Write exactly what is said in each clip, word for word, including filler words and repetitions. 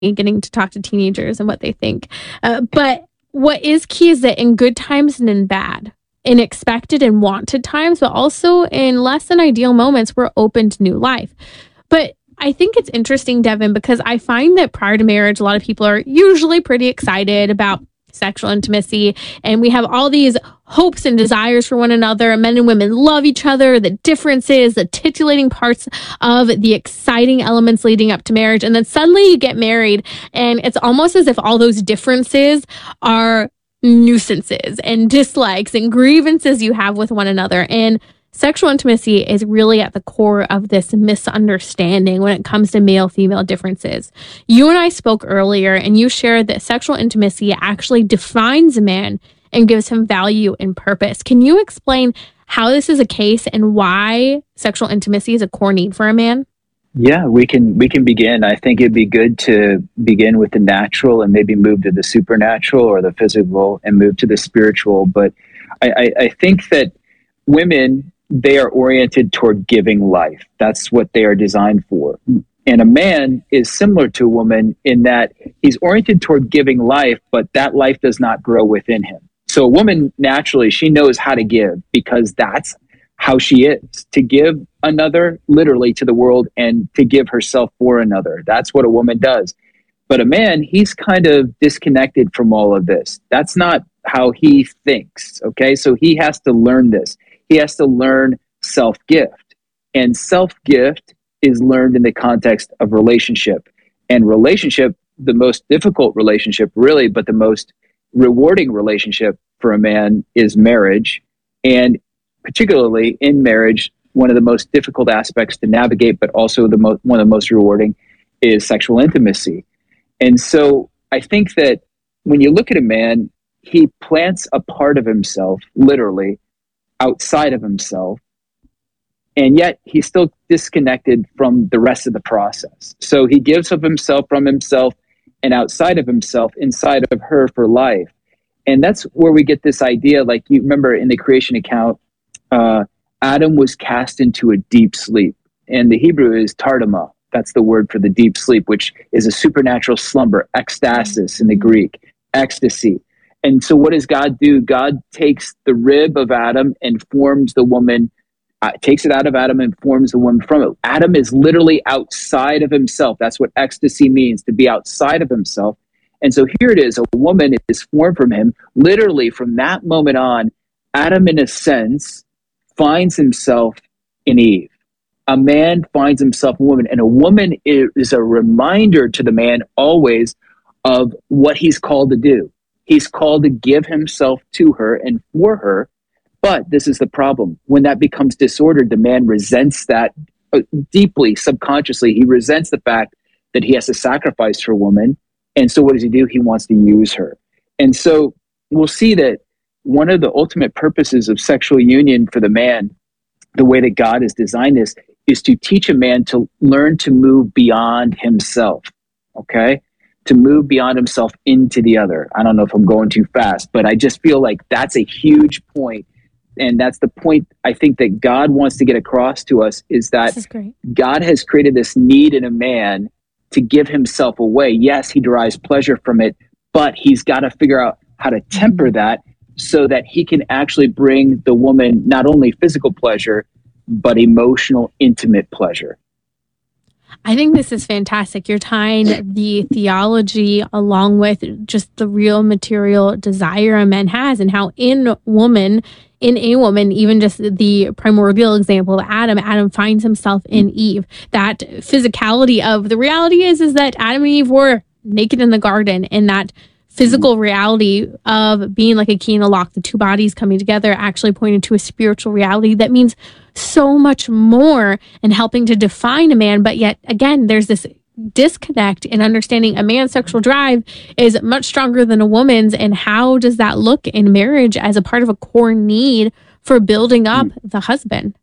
getting to talk to teenagers and what they think. Uh, but what is key is that in good times and in bad, in expected and wanted times, but also in less than ideal moments, we're open to new life. But I think it's interesting, Devin, because I find that prior to marriage, a lot of people are usually pretty excited about sexual intimacy, and we have all these hopes and desires for one another. Men and women love each other, the differences, the titillating parts of the exciting elements leading up to marriage. And then suddenly you get married, and it's almost as if all those differences are nuisances and dislikes and grievances you have with one another. And sexual intimacy is really at the core of this misunderstanding when it comes to male-female differences. You and I spoke earlier, and you shared that sexual intimacy actually defines a man and gives him value and purpose. Can you explain how this is a case and why sexual intimacy is a core need for a man? Yeah, we can we can begin. I think it'd be good to begin with the natural and maybe move to the supernatural, or the physical and move to the spiritual. But I, I, I think that women, they are oriented toward giving life. That's what they are designed for. And a man is similar to a woman in that he's oriented toward giving life, but that life does not grow within him. So a woman, naturally, she knows how to give because that's how she is, to give another, literally, to the world, and to give herself for another. That's what a woman does. But a man, he's kind of disconnected from all of this. That's not how he thinks, okay? So he has to learn this. He has to learn self-gift. And self-gift is learned in the context of relationship. And relationship, the most difficult relationship, really, but the most rewarding relationship for a man is marriage. And particularly in marriage, one of the most difficult aspects to navigate, but also the mo- one of the most rewarding, is sexual intimacy. And so I think that when you look at a man, he plants a part of himself, literally, outside of himself, and yet he's still disconnected from the rest of the process. So he gives of himself from himself and outside of himself, inside of her for life. And that's where we get this idea, like you remember in the creation account, uh, Adam was cast into a deep sleep. And the Hebrew is tardama. That's the word for the deep sleep, which is a supernatural slumber, ecstasis in the Greek, ecstasy. And so what does God do? God takes the rib of Adam and forms the woman, uh, takes it out of Adam and forms the woman from it. Adam is literally outside of himself. That's what ecstasy means, to be outside of himself. And so here it is, a woman is formed from him. Literally from that moment on, Adam, in a sense, finds himself in Eve. A man finds himself a woman, and a woman is a reminder to the man always of what he's called to do. He's called to give himself to her and for her. But this is the problem. When that becomes disordered, the man resents that deeply, subconsciously. He resents the fact that he has to sacrifice for a woman. And so what does he do? He wants to use her. And so we'll see that one of the ultimate purposes of sexual union for the man, the way that God has designed this, is to teach a man to learn to move beyond himself, okay? To move beyond himself into the other. I don't know if I'm going too fast, but I just feel like that's a huge point. And that's the point I think that God wants to get across to us, is that This is great. God has created this need in a man to give himself away. Yes, he derives pleasure from it, but he's got to figure out how to temper Mm-hmm. that so that he can actually bring the woman not only physical pleasure, but emotional, intimate pleasure. I think this is fantastic. You're tying the theology along with just the real material desire a man has, and how in woman, in a woman, even just the primordial example of Adam, Adam finds himself in Eve. That physicality of the reality is, is that Adam and Eve were naked in the garden, and that physical reality of being like a key and a lock, the two bodies coming together, actually pointed to a spiritual reality that means so much more in helping to define a man. But yet again, there's this disconnect in understanding a man's sexual drive is much stronger than a woman's. And how does that look in marriage as a part of a core need for building up the husband?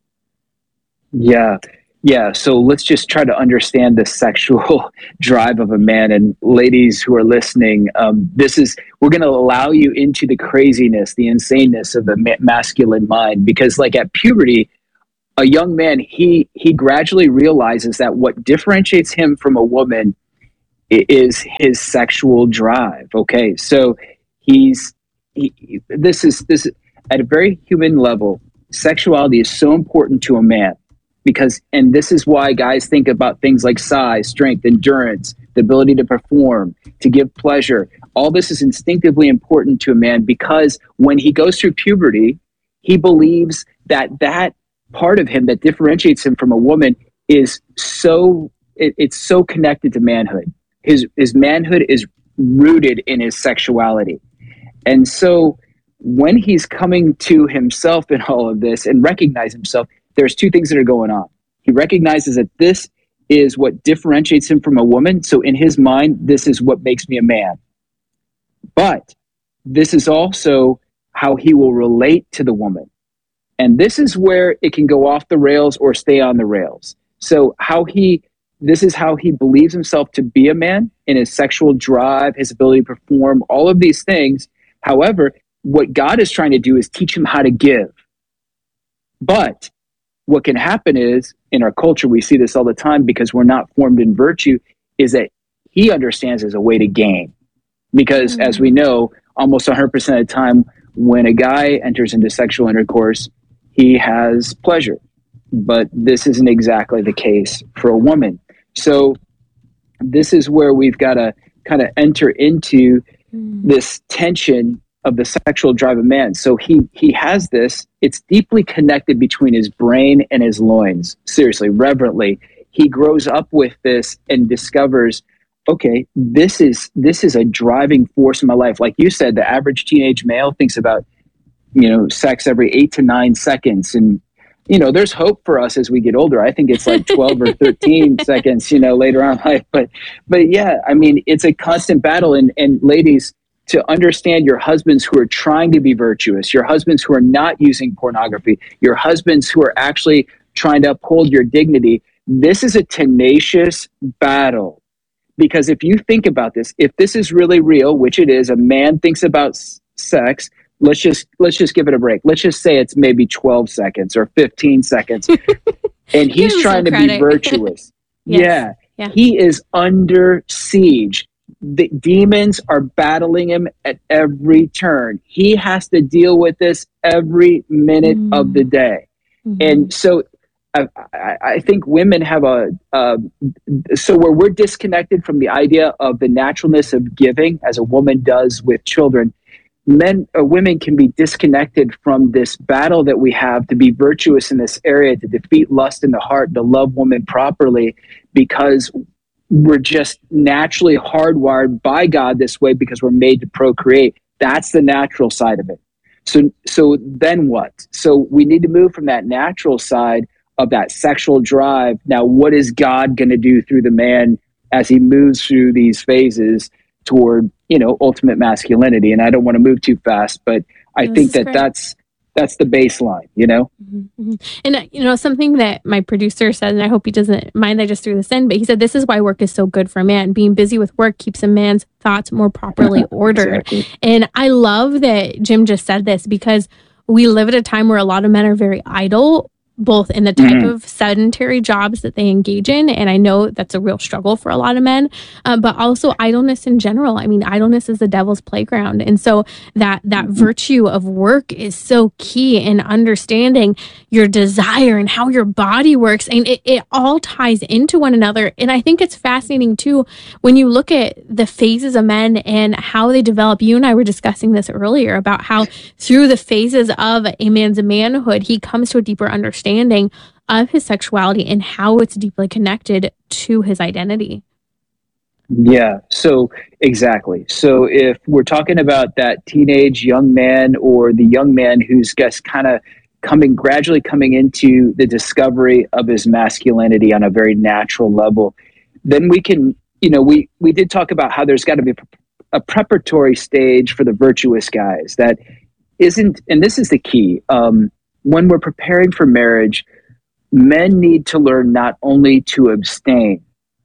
Yeah. Yeah. So let's just try to understand the sexual drive of a man. And ladies who are listening, um, this is, we're going to allow you into the craziness, the insaneness of the ma- masculine mind, because like at puberty, a young man, he, he gradually realizes that what differentiates him from a woman is his sexual drive. Okay, so he's he, this is this at a very human level. Sexuality is so important to a man because, and this is why guys think about things like size, strength, endurance, the ability to perform, to give pleasure. All this is instinctively important to a man because when he goes through puberty, he believes that that part of him that differentiates him from a woman is so it, it's so connected to manhood. His his manhood is rooted in his sexuality. And so when he's coming to himself in all of this and recognize himself, there's two things that are going on. He recognizes that this is what differentiates him from a woman. So in his mind, this is what makes me a man. But this is also how he will relate to the woman. And this is where it can go off the rails or stay on the rails. So how he, this is how he believes himself to be a man in his sexual drive, his ability to perform, all of these things. However, what God is trying to do is teach him how to give. But what can happen is, in our culture, we see this all the time because we're not formed in virtue, is that he understands as a way to gain. Because mm-hmm. as we know, almost one hundred percent of the time, when a guy enters into sexual intercourse, he has pleasure. But this isn't exactly the case for a woman. So this is where we've got to kind of enter into mm. this tension of the sexual drive of man. So he he has this, it's deeply connected between his brain and his loins. Seriously, reverently. He grows up with this and discovers, okay, this is this is a driving force in my life. Like you said, the average teenage male thinks about, you know, sex every eight to nine seconds. And, you know, there's hope for us as we get older. I think it's like twelve or thirteen seconds, you know, later on in life. But, but yeah, I mean, it's a constant battle. And, and ladies, to understand your husbands who are trying to be virtuous, your husbands who are not using pornography, your husbands who are actually trying to uphold your dignity, this is a tenacious battle. Because if you think about this, if this is really real, which it is, a man thinks about s- sex, let's just let's just give it a break. Let's just say it's maybe twelve seconds or fifteen seconds. And he's trying to credit. be virtuous. Yes. Yeah. Yeah. He is under siege. The demons are battling him at every turn. He has to deal with this every minute mm. of the day. Mm-hmm. And so I, I, I think women have a, uh, so where we're disconnected from the idea of the naturalness of giving as a woman does with children, men or women can be disconnected from this battle that we have to be virtuous in this area, to defeat lust in the heart, to love women properly, because we're just naturally hardwired by God this way because we're made to procreate. That's the natural side of it. So, so then what? So we need to move from that natural side of that sexual drive. Now, what is God going to do through the man as he moves through these phases toward, you know, ultimate masculinity? And I don't want to move too fast, but I this think that great. that's that's the baseline, you know? Mm-hmm. And, uh, you know, something that my producer said, and I hope he doesn't mind I just threw this in, but he said, this is why work is so good for a man. Being busy with work keeps a man's thoughts more properly ordered. Exactly. And I love that Jim just said this because we live at a time where a lot of men are very idle, both in the type mm-hmm. of sedentary jobs that they engage in. And I know that's a real struggle for a lot of men, uh, but also idleness in general. I mean, idleness is the devil's playground. And so that, that mm-hmm. virtue of work is so key in understanding your desire and how your body works. And it, it all ties into one another. And I think it's fascinating too, when you look at the phases of men and how they develop. You and I were discussing this earlier about how through the phases of a man's manhood, he comes to a deeper understanding of his sexuality and how it's deeply connected to his identity. Yeah, so exactly. So if we're talking about that teenage young man or the young man who's just kind of coming, gradually coming into the discovery of his masculinity on a very natural level, then we can, you know, we, we did talk about how there's got to be a preparatory stage for the virtuous guys that isn't, and this is the key, um, when we're preparing for marriage, men need to learn not only to abstain,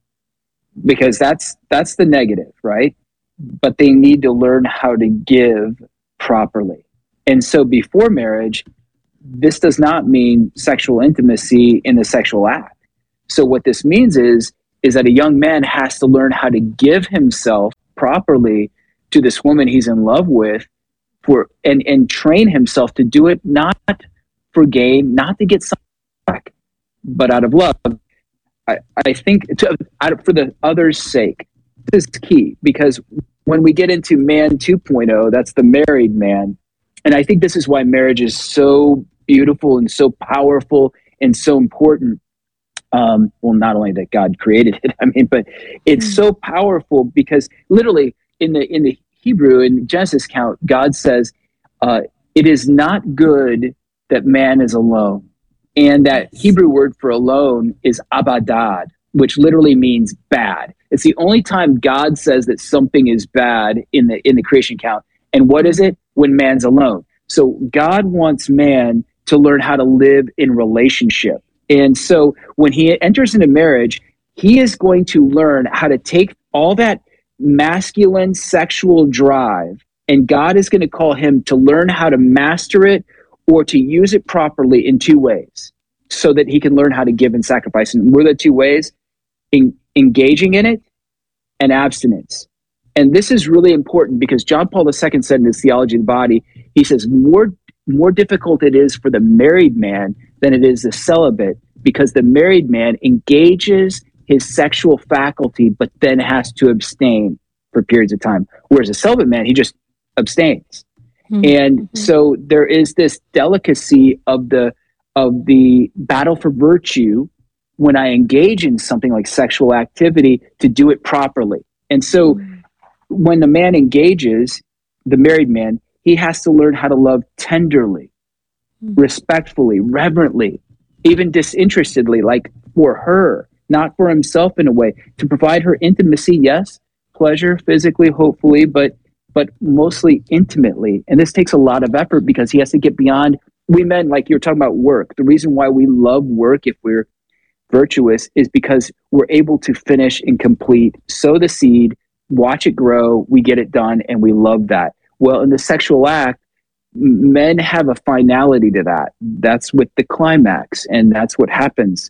because that's that's the negative, right? But they need to learn how to give properly. And so before marriage, this does not mean sexual intimacy in the sexual act. So what this means is is that a young man has to learn how to give himself properly to this woman he's in love with, for and and train himself to do it not for gain, not to get something back, but out of love. I, I think to, out, for the other's sake. This is key, because when we get into man two point oh, that's the married man. And I think this is why marriage is so beautiful and so powerful and so important. Um, well, not only that God created it, I mean, but it's mm. so powerful because literally in the in the Hebrew, in Genesis account, God says, uh, it is not good that man is alone. And that Hebrew word for alone is abadad, which literally means bad. It's the only time God says that something is bad in the in the creation account. And what is it? When man's alone. So God wants man to learn how to live in relationship. And so when he enters into marriage, he is going to learn how to take all that masculine sexual drive, and God is going to call him to learn how to master it or to use it properly in two ways, so that he can learn how to give and sacrifice. And what are the two ways? En- engaging in it and abstinence. And this is really important because John Paul the Second said in his Theology of the Body, he says, more, more difficult it is for the married man than it is the celibate, because the married man engages his sexual faculty, but then has to abstain for periods of time. Whereas a celibate man, he just abstains. Mm-hmm. And mm-hmm. so there is this delicacy of the of the battle for virtue when I engage in something like sexual activity to do it properly. And so mm-hmm. when the man engages, the married man, he has to learn how to love tenderly, mm-hmm. respectfully, reverently, even disinterestedly, like for her, not for himself in a way, to provide her intimacy, yes, pleasure, physically, hopefully, but but mostly intimately. And this takes a lot of effort because he has to get beyond, we men, like you're talking about work. The reason why we love work, if we're virtuous, is because we're able to finish and complete, sow the seed, watch it grow, we get it done, and we love that. Well, in the sexual act, men have a finality to that. That's with the climax, and that's what happens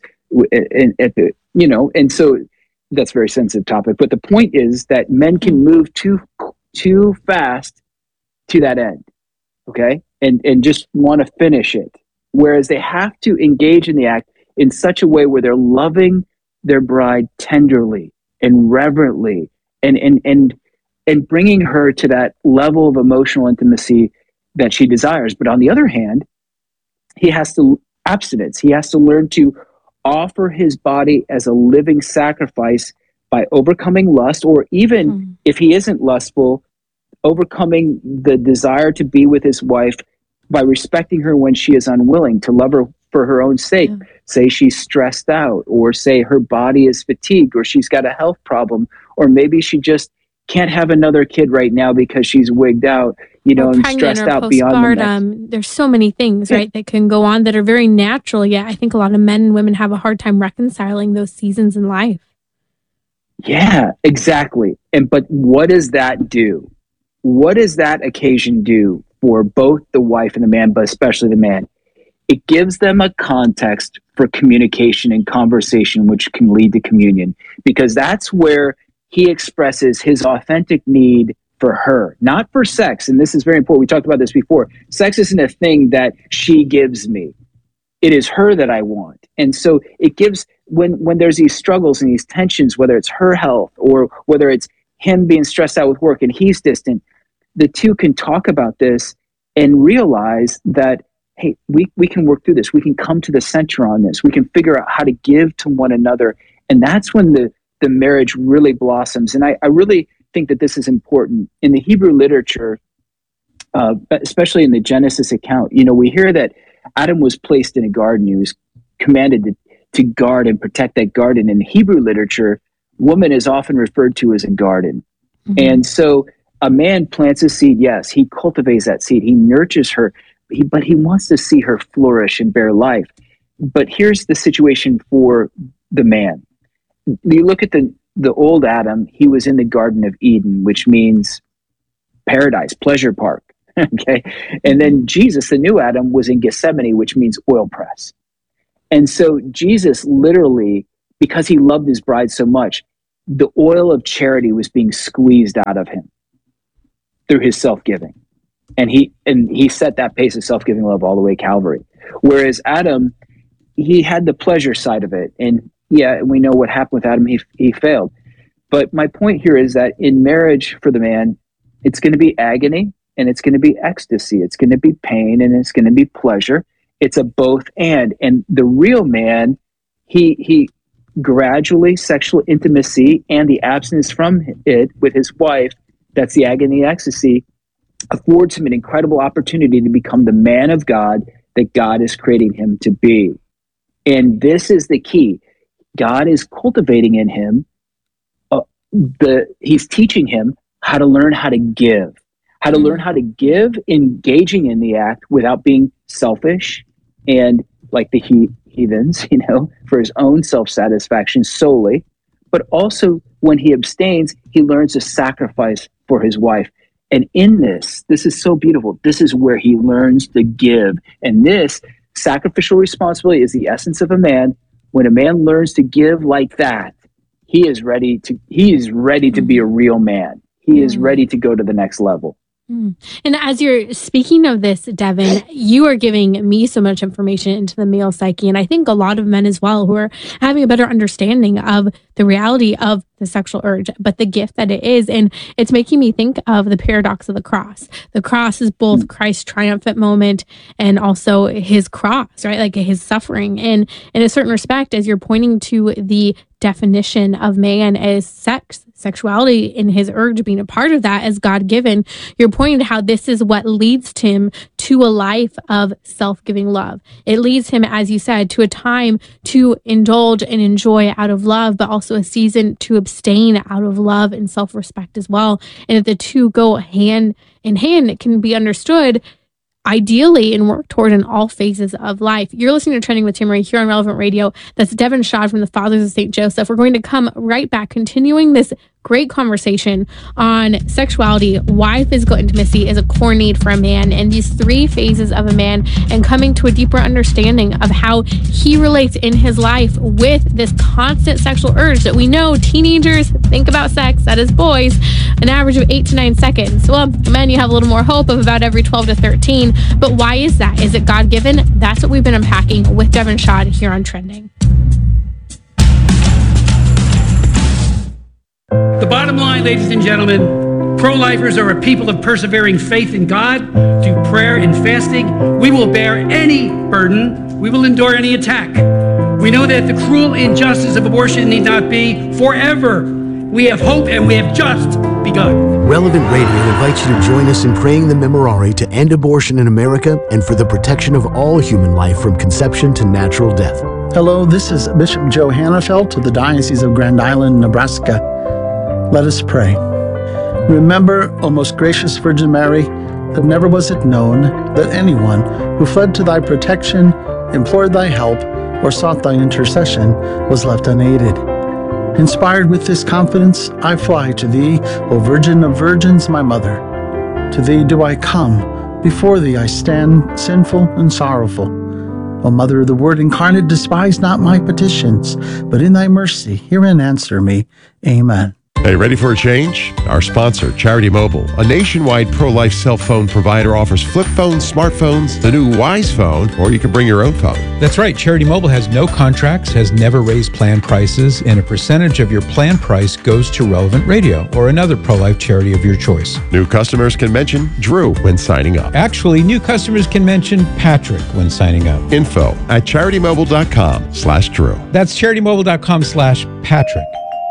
at the, you know, and so that's a very sensitive topic. But the point is that men can move too too fast to that end, okay, and and just want to finish it, whereas they have to engage in the act in such a way where they're loving their bride tenderly and reverently, and and and and bringing her to that level of emotional intimacy that she desires. But on the other hand, he has to abstinence. He has to learn to offer his body as a living sacrifice by overcoming lust, or even mm. if he isn't lustful, overcoming the desire to be with his wife by respecting her when she is unwilling, to love her for her own sake. Yeah. Say she's stressed out, or say her body is fatigued, or she's got a health problem, or maybe she just can't have another kid right now because she's wigged out, you know, and stressed out beyond the next. There's so many things, yeah. right, that can go on that are very natural. Yet I think a lot of men and women have a hard time reconciling those seasons in life. Yeah, exactly. And but what does that do? What does that occasion do for both the wife and the man, but especially the man? It gives them a context for communication and conversation, which can lead to communion, because that's where he expresses his authentic need for her, not for sex. And this is very important. We talked about this before. Sex isn't a thing that she gives me. It is her that I want. And so it gives, when, when there's these struggles and these tensions, whether it's her health or whether it's him being stressed out with work and he's distant, the two can talk about this and realize that, hey, we, we can work through this. We can come to the center on this. We can figure out how to give to one another. And that's when the, the marriage really blossoms. And I, I really think that this is important. In the Hebrew literature, uh, especially in the Genesis account, you know, we hear that Adam was placed in a garden. He was commanded to, to guard and protect that garden. In Hebrew literature, woman is often referred to as a garden. Mm-hmm. And so a man plants a seed, yes, he cultivates that seed, he nurtures her, he, but he wants to see her flourish and bear life. But here's the situation for the man. You look at the, the old Adam, he was in the Garden of Eden, which means paradise, pleasure park. Okay. And then Jesus, the new Adam, was in Gethsemane, which means oil press. And so Jesus literally because he loved his bride so much, the oil of charity was being squeezed out of him through his self-giving. And he and he set that pace of self-giving love all the way to Calvary. Whereas Adam, he had the pleasure side of it. And yeah, we know what happened with Adam. He he failed. But my point here is that in marriage for the man, it's going to be agony and it's going to be ecstasy. It's going to be pain and it's going to be pleasure. It's a both and. And the real man, he he gradually sexual intimacy and the abstinence from it with his wife, that's the agony and ecstasy, affords him an incredible opportunity to become the man of God that God is creating him to be. And this is the key. God is cultivating in him, uh, the he's teaching him how to learn how to give, how to learn how to give, engaging in the act without being selfish and like the he, heathens, you know, for his own self-satisfaction solely. But also when he abstains, he learns to sacrifice for his wife. And in this, this is so beautiful. This is where he learns to give. And this sacrificial responsibility is the essence of a man. When a man learns to give like that, he is ready to, he is ready to be a real man. He is ready to go to the next level. Mm. And as you're speaking of this, Devin, you are giving me so much information into the male psyche. And I think a lot of men as well who are having a better understanding of the reality of the sexual urge, but the gift that it is. And it's making me think of the paradox of the cross. The cross is both mm. Christ's triumphant moment and also his cross, right? Like his suffering. And in a certain respect, as you're pointing to the definition of man as sex, sexuality in his urge being a part of that as God-given, you're pointing to how this is what leads him to a life of self-giving love. It leads him, as you said, to a time to indulge and enjoy out of love, but also a season to abstain out of love and self-respect as well. And if the two go hand in hand, it can be understood ideally and work toward in all phases of life. You're listening to Trending with Timmerie here on Relevant Radio. That's Devin Shad from the Fathers of Saint Joseph. We're going to come right back, continuing this great conversation on sexuality, why physical intimacy is a core need for a man, and these three phases of a man, and coming to a deeper understanding of how he relates in his life with this constant sexual urge that we know teenagers think about sex, that is boys, an average of eight to nine seconds. Well, men, you have a little more hope of about every twelve to thirteen. But why is that? Is it God-given? That's what we've been unpacking with Devin Shad here on Trending. The bottom line, ladies and gentlemen, pro-lifers are a people of persevering faith in God, through prayer and fasting. We will bear any burden. We will endure any attack. We know that the cruel injustice of abortion need not be forever. We have hope and we have just begun. Relevant Radio invites you to join us in praying the Memorare to end abortion in America and for the protection of all human life from conception to natural death. Hello, this is Bishop Joe Hannafelt of the Diocese of Grand Island, Nebraska. Let us pray. Remember, O most gracious Virgin Mary, that never was it known that anyone who fled to thy protection, implored thy help, or sought thy intercession was left unaided. Inspired with this confidence, I fly to thee, O Virgin of Virgins, my Mother. To thee do I come, before thee I stand, sinful and sorrowful. O Mother of the Word incarnate, despise not my petitions, but in thy mercy hear and answer me. Amen. Hey, ready for a change? Our sponsor, Charity Mobile, a nationwide pro-life cell phone provider, offers flip phones, smartphones, the new Wise phone, or you can bring your own phone. That's right. Charity Mobile has no contracts, has never raised plan prices, and a percentage of your plan price goes to Relevant Radio or another pro-life charity of your choice. New customers can mention Drew when signing up. Actually, new customers can mention Patrick when signing up. Info at charitymobile.com slash Drew. That's charitymobile.com slash Patrick.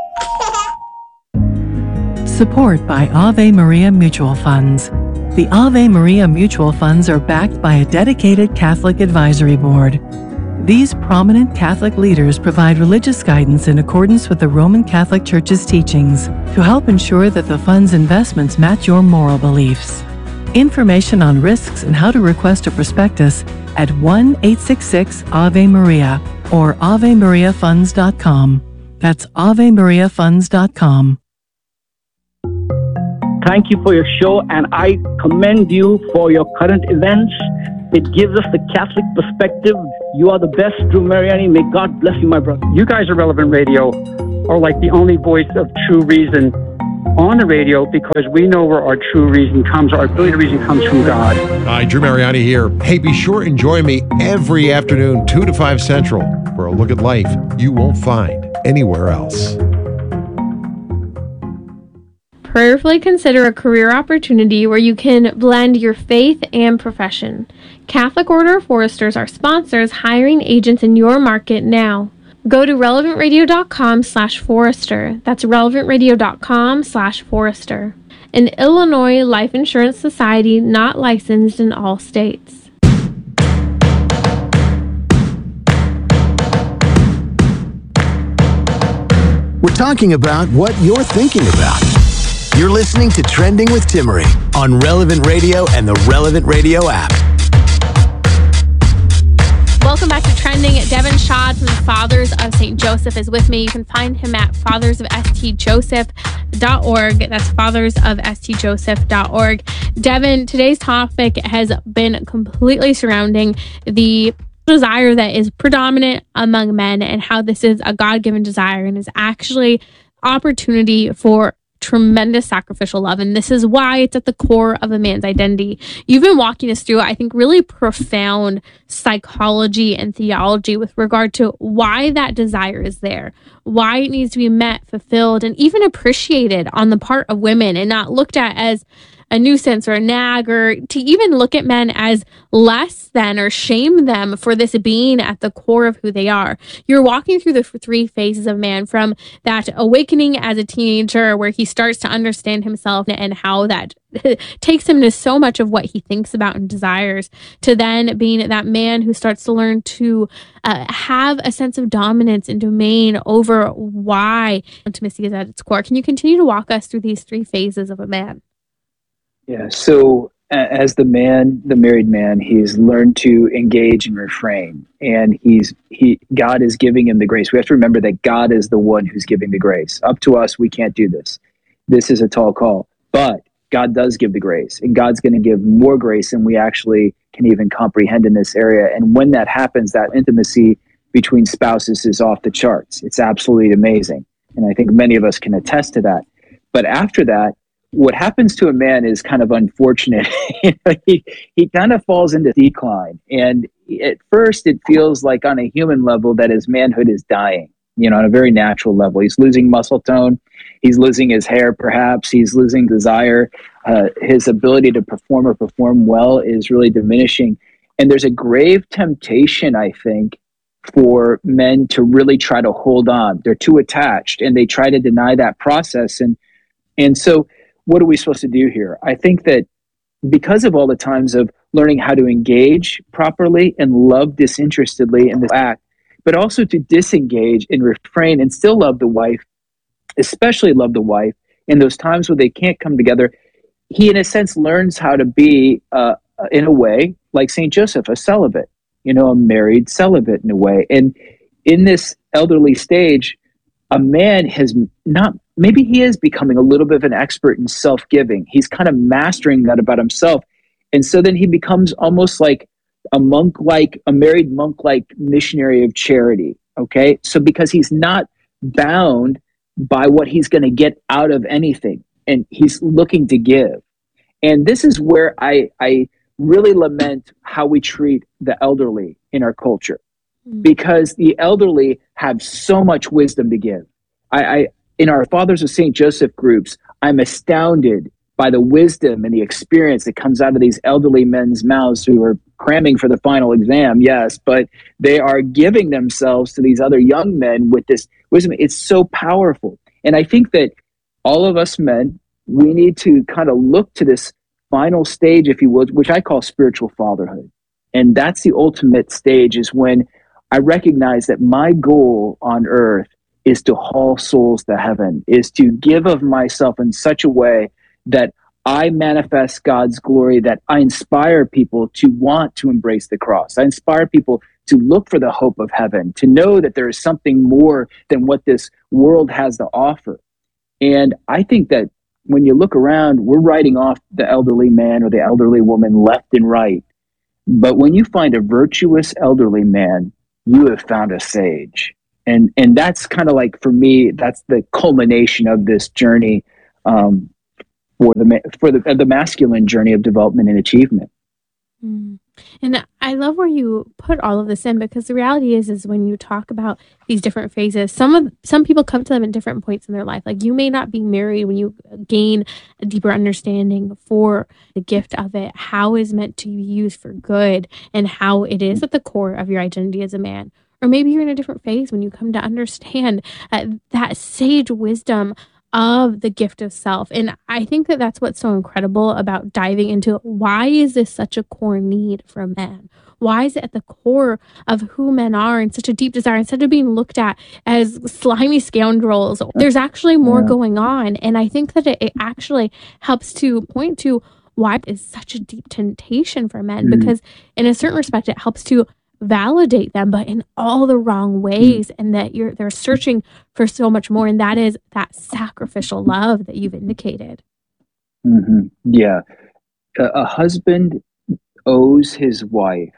Support by Ave Maria Mutual Funds. The Ave Maria Mutual Funds are backed by a dedicated Catholic advisory board. These prominent Catholic leaders provide religious guidance in accordance with the Roman Catholic Church's teachings to help ensure that the fund's investments match your moral beliefs. Information on risks and how to request a prospectus at one eight six six Ave Maria or ave maria funds dot com. That's ave maria funds dot com. Thank you for your show, and I commend you for your current events. It gives us the Catholic perspective You are the best, Drew Mariani. May God bless you, my brother. You guys at Relevant Radio are like the only voice of true reason on the radio, because we know where our true reason comes, our ability to reason comes from God. Hi, Drew Mariani here. Hey, be sure and join me every afternoon, two to five Central, for a look at life you won't find anywhere else. Prayerfully consider a career opportunity where you can blend your faith and profession. Catholic Order of Foresters are sponsors hiring agents in your market now. Go to relevantradio.com slash forester. That's relevantradio.com slash forester. An Illinois Life Insurance Society not licensed in all states. We're talking about what you're thinking about. You're listening to Trending with Timmerie on Relevant Radio and the Relevant Radio app. Welcome back to Trending. Devin Shad from the Fathers of Saint Joseph is with me. You can find him at fathers of s t joseph dot org. That's fathers of s t joseph dot org. Devin, today's topic has been completely surrounding the desire that is predominant among men and how this is a God-given desire and is actually opportunity for tremendous sacrificial love. And this is why it's at the core of a man's identity. You've been walking us through, I think, really profound psychology and theology with regard to why that desire is there, why it needs to be met, fulfilled, and even appreciated on the part of women and not looked at as a nuisance or a nag, or to even look at men as less than or shame them for this being at the core of who they are. You're walking through the three phases of man, from that awakening as a teenager where he starts to understand himself and how that takes him to so much of what he thinks about and desires, to then being that man who starts to learn to uh, have a sense of dominance and domain over why intimacy is at its core. Can you continue to walk us through these three phases of a man? Yeah. So as the man, the married man, he's learned to engage and refrain, and he's he God is giving him the grace. We have to remember that God is the one who's giving the grace. Up to us, we can't do this. This is a tall call, but God does give the grace, and God's going to give more grace than we actually can even comprehend in this area. And when that happens, that intimacy between spouses is off the charts. It's absolutely amazing, and I think many of us can attest to that. But after that, what happens to a man is kind of unfortunate. he he kind of falls into decline. And at first it feels like on a human level that his manhood is dying, you know, on a very natural level. He's losing muscle tone. He's losing his hair, perhaps. He's losing desire. Uh, his ability to perform or perform well is really diminishing. And there's a grave temptation, I think, for men to really try to hold on. They're too attached and they try to deny that process. And and so what are we supposed to do here? I think that because of all the times of learning how to engage properly and love disinterestedly in this act, but also to disengage and refrain and still love the wife, especially love the wife in those times where they can't come together, he in a sense learns how to be, uh, in a way, like Saint Joseph, a celibate, you know, a married celibate in a way. And in this elderly stage, a man has not, maybe he is becoming a little bit of an expert in self-giving. He's kind of mastering that about himself. And so then he becomes almost like a monk-like, a married monk-like missionary of charity, okay? So because he's not bound by what he's going to get out of anything, and he's looking to give. And this is where I, I really lament how we treat the elderly in our culture, because the elderly have so much wisdom to give. I, I in our Fathers of Saint Joseph groups, I'm astounded by the wisdom and the experience that comes out of these elderly men's mouths who are cramming for the final exam, yes, but they are giving themselves to these other young men with this wisdom. It's so powerful. And I think that all of us men, we need to kind of look to this final stage, if you will, which I call spiritual fatherhood. And that's the ultimate stage, is when I recognize that my goal on earth is to haul souls to heaven, is to give of myself in such a way that I manifest God's glory, that I inspire people to want to embrace the cross. I inspire people to look for the hope of heaven, to know that there is something more than what this world has to offer. And I think that when you look around, we're writing off the elderly man or the elderly woman left and right. But when you find a virtuous elderly man, you have found a sage. And and that's kind of like, for me, that's the culmination of this journey um, for the for the the masculine journey of development and achievement. Mm. And I love where you put all of this in, because the reality is, is when you talk about these different phases, some of some people come to them at different points in their life. Like, you may not be married when you gain a deeper understanding for the gift of it, how it is meant to be used for good, and how it is at the core of your identity as a man. Or maybe you're in a different phase when you come to understand uh, that sage wisdom of the gift of self. And I think that that's what's so incredible about diving into why is this such a core need for men? Why is it at the core of who men are, and such a deep desire, instead of being looked at as slimy scoundrels? There's actually more yeah. going on. And I think that it, it actually helps to point to why it is such a deep temptation for men, mm-hmm. because in a certain respect, it helps to validate them, but in all the wrong ways, mm. and that you're they're searching for so much more, and that is that sacrificial love that you've indicated. Mm-hmm. Yeah, a, a husband owes his wife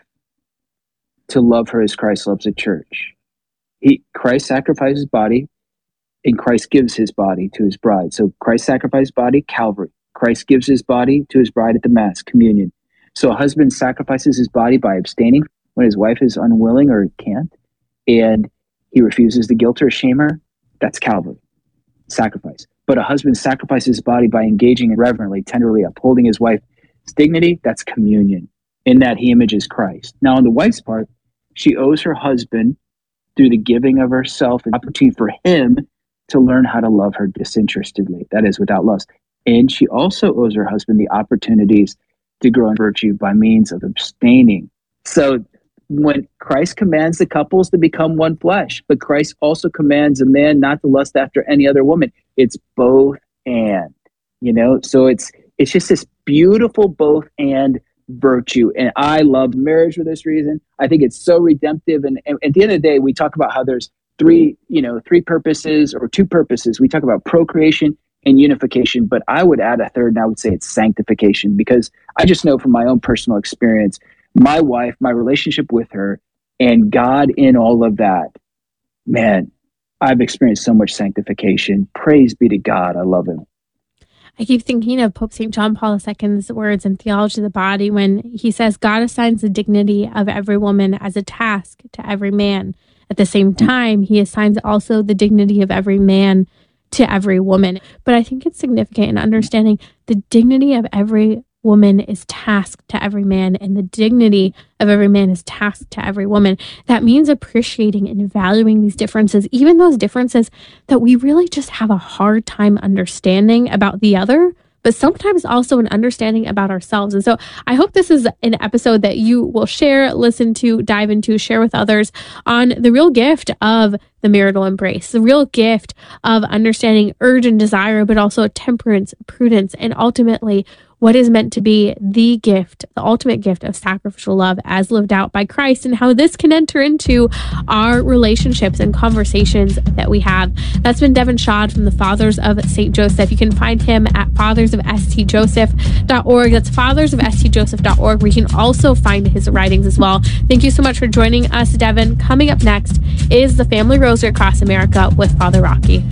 to love her as Christ loves the church. He Christ sacrificed his body, and Christ gives his body to his bride. So Christ sacrificed his body, Calvary. Christ gives his body to his bride at the Mass, communion. So a husband sacrifices his body by abstaining when his wife is unwilling or can't, and he refuses to guilt or shame her. That's Calvary, sacrifice. But a husband sacrifices his body by engaging reverently, tenderly, upholding his wife's dignity. That's communion, in that he images Christ. Now, on the wife's part, she owes her husband, through the giving of herself, an opportunity for him to learn how to love her disinterestedly, that is, without lust. And she also owes her husband the opportunities to grow in virtue by means of abstaining. So when Christ commands the couples to become one flesh, but Christ also commands a man not to lust after any other woman. It's both and, you know, so it's it's just this beautiful both and virtue. And I love marriage for this reason. I think it's so redemptive. And, and at the end of the day, we talk about how there's three, you know, three purposes or two purposes. We talk about procreation and unification, but I would add a third, and I would say it's sanctification, because I just know from my own personal experience, my wife, my relationship with her, and God in all of that, man, I've experienced so much sanctification. Praise be to God. I love him. I keep thinking of Pope Saint John Paul the Second's words in Theology of the Body when he says, God assigns the dignity of every woman as a task to every man. At the same time, he assigns also the dignity of every man to every woman. But I think it's significant in understanding the dignity of every woman is tasked to every man, and the dignity of every man is tasked to every woman. That means appreciating and valuing these differences, even those differences that we really just have a hard time understanding about the other, but sometimes also an understanding about ourselves. And so I hope this is an episode that you will share, listen to, dive into, share with others on the real gift of the marital embrace, the real gift of understanding urge and desire, but also temperance, prudence, and ultimately what is meant to be the gift, the ultimate gift of sacrificial love as lived out by Christ, and how this can enter into our relationships and conversations that we have. That's been Devin Shad from the Fathers of Saint Joseph. You can find him at fathers of s t joseph dot org. That's fathers of s t joseph dot org, where you can also find his writings as well. Thank you so much for joining us, Devin. Coming up next is the Family Rosary Across America with Father Rocky.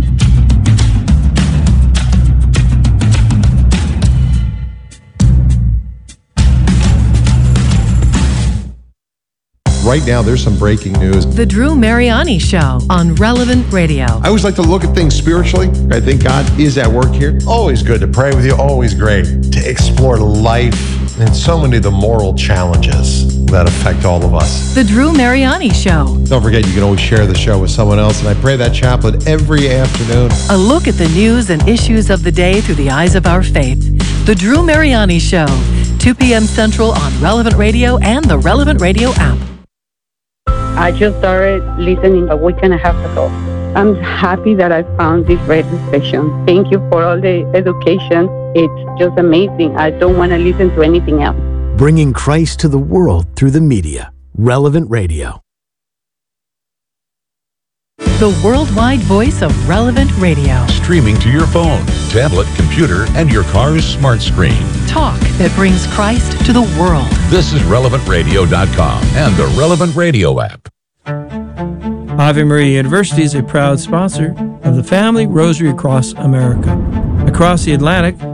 Right now, there's some breaking news. The Drew Mariani Show on Relevant Radio. I always like to look at things spiritually. I think God is at work here. Always good to pray with you. Always great to explore life and so many of the moral challenges that affect all of us. The Drew Mariani Show. Don't forget, you can always share the show with someone else. And I pray that chaplet every afternoon. A look at the news and issues of the day through the eyes of our faith. The Drew Mariani Show. two p.m. Central on Relevant Radio and the Relevant Radio app. I just started listening a week and a half ago. I'm happy that I found this radio station. Thank you for all the education. It's just amazing. I don't want to listen to anything else. Bringing Christ to the world through the media. Relevant Radio. The worldwide voice of Relevant Radio. Streaming to your phone, tablet, computer, and your car's smart screen. Talk that brings Christ to the world. This is relevant radio dot com and the Relevant Radio app. Ave Maria University is a proud sponsor of the Family Rosary Across America. Across the Atlantic,